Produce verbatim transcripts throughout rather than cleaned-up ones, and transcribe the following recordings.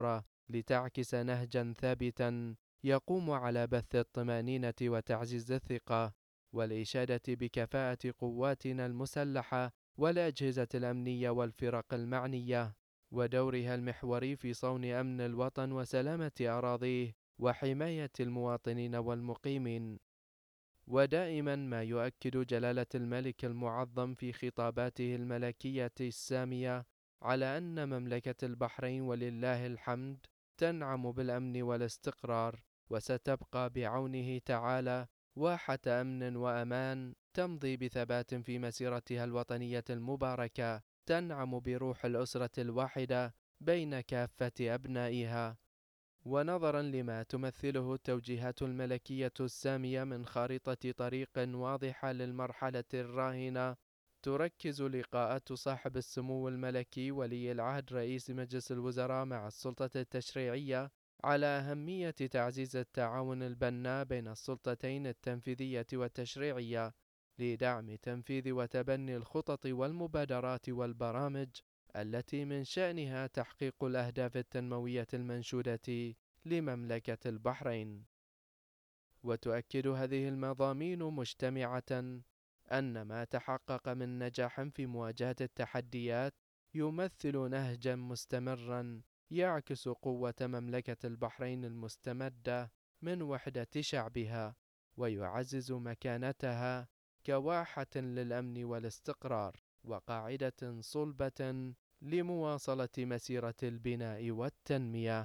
لتعكس نهجا ثابتا يقوم على بث الطمأنينة وتعزيز الثقة، والإشادة بكفاءة قواتنا المسلحة والأجهزة الأمنية والفرق المعنية، ودورها المحوري في صون أمن الوطن وسلامة أراضيه وحماية المواطنين والمقيمين. ودائما ما يؤكد جلالة الملك المعظم في خطاباته الملكية السامية على أن مملكة البحرين ولله الحمد تنعم بالأمن والاستقرار، وستبقى بعونه تعالى واحة أمن وأمان تمضي بثبات في مسيرتها الوطنية المباركة، تنعم بروح الأسرة الواحدة بين كافة أبنائها. ونظرا لما تمثله التوجيهات الملكية السامية من خارطة طريق واضحة للمرحلة الراهنة، تركز لقاءات صاحب السمو الملكي ولي العهد رئيس مجلس الوزراء مع السلطة التشريعية على أهمية تعزيز التعاون البناء بين السلطتين التنفيذية والتشريعية لدعم تنفيذ وتبني الخطط والمبادرات والبرامج التي من شأنها تحقيق الأهداف التنموية المنشودة لمملكة البحرين. وتؤكد هذه المضامين مجتمعة أن ما تحقق من نجاح في مواجهة التحديات يمثل نهجا مستمرا يعكس قوة مملكة البحرين المستمدة من وحدة شعبها، ويعزز مكانتها كواحة للأمن والاستقرار وقاعدة صلبة لمواصلة مسيرة البناء والتنمية.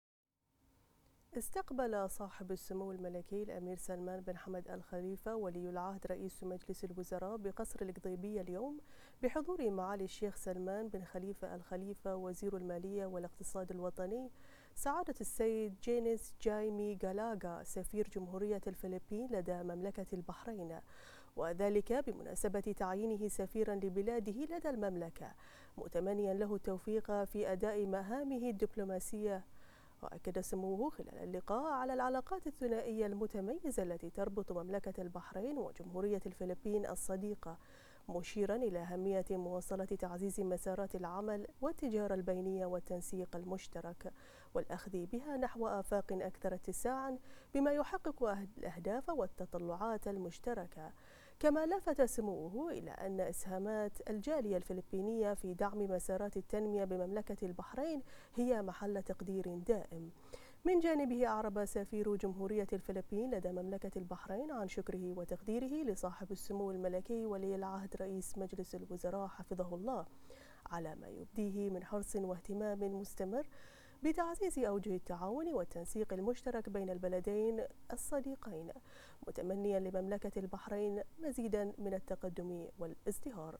استقبل صاحب السمو الملكي الأمير سلمان بن حمد آل خليفة ولي العهد رئيس مجلس الوزراء بقصر القضيبية اليوم بحضور معالي الشيخ سلمان بن خليفة آل خليفة وزير المالية والاقتصاد الوطني سعادة السيد جينيس جايمي غالاغا سفير جمهورية الفلبين لدى مملكة البحرين، وذلك بمناسبة تعيينه سفيرا لبلاده لدى المملكة، متمنيا له التوفيق في أداء مهامه الدبلوماسية. وأكد سموه خلال اللقاء على العلاقات الثنائية المتميزة التي تربط مملكة البحرين وجمهورية الفلبين الصديقة، مشيرا إلى أهمية مواصلة تعزيز مسارات العمل والتجارة البينية والتنسيق المشترك والأخذ بها نحو آفاق أكثر اتساعا بما يحقق الأهداف والتطلعات المشتركة. كما لفت سموه إلى أن إسهامات الجالية الفلبينية في دعم مسارات التنمية بمملكة البحرين هي محل تقدير دائم. من جانبه أعرب سفير جمهورية الفلبين لدى مملكة البحرين عن شكره وتقديره لصاحب السمو الملكي ولي العهد رئيس مجلس الوزراء حفظه الله على ما يبديه من حرص واهتمام مستمر بتعزيز أوجه التعاون والتنسيق المشترك بين البلدين الصديقين، متمنيا لمملكة البحرين مزيدا من التقدم والازدهار.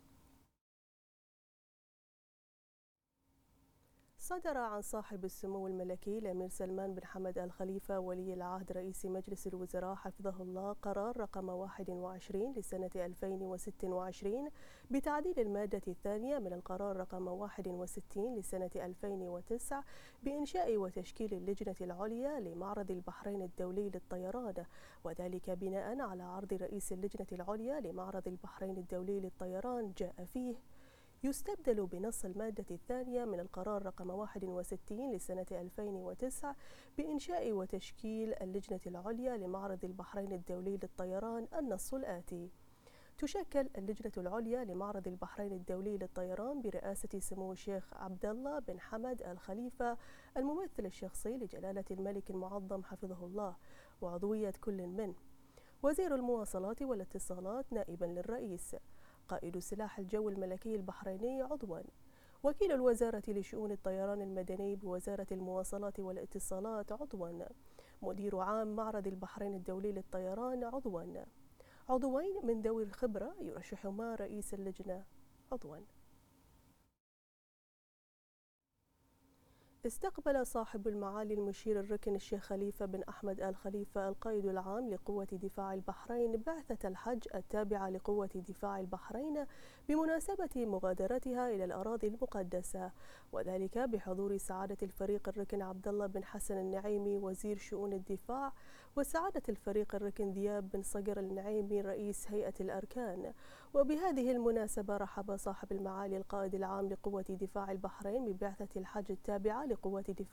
صدر عن صاحب السمو الملكي الأمير سلمان بن حمد آل خليفة ولي العهد رئيس مجلس الوزراء حفظه الله قرار رقم واحد وعشرين لسنة ألفين وستة وعشرين بتعديل المادة الثانية من القرار رقم واحد وستين لسنة ألفين وتسعة بإنشاء وتشكيل اللجنة العليا لمعرض البحرين الدولي للطيران، وذلك بناء على عرض رئيس اللجنة العليا لمعرض البحرين الدولي للطيران جاء فيه يستبدل بنص المادة الثانية من القرار رقم واحد وستين لسنة ألفين وتسعة بإنشاء وتشكيل اللجنة العليا لمعرض البحرين الدولي للطيران النص الآتي: تشكل اللجنة العليا لمعرض البحرين الدولي للطيران برئاسة سمو الشيخ عبد الله بن حمد آل خليفة الممثل الشخصي لجلالة الملك المعظم حفظه الله، وعضوية كل من وزير المواصلات والاتصالات نائبا للرئيس، قائد سلاح الجو الملكي البحريني عضوا، وكيل الوزارة لشؤون الطيران المدني بوزارة المواصلات والاتصالات عضوا، مدير عام معرض البحرين الدولي للطيران عضوا، عضوين من ذوي الخبرة يرشحهما رئيس اللجنة عضوا. استقبل صاحب المعالي المشير الركن الشيخ خليفة بن أحمد آل خليفة القائد العام لقوة دفاع البحرين بعثة الحج التابعة لقوة دفاع البحرين بمناسبة مغادرتها إلى الأراضي المقدسة، وذلك بحضور سعادة الفريق الركن عبد الله بن حسن النعيمي وزير شؤون الدفاع، وسعادة الفريق الركن ذياب بن صقر النعيمي رئيس هيئة الأركان، وبهذه المناسبة رحب صاحب المعالي القائد العام لقوة دفاع البحرين ببعثة الحج التابعة لقوات دفاع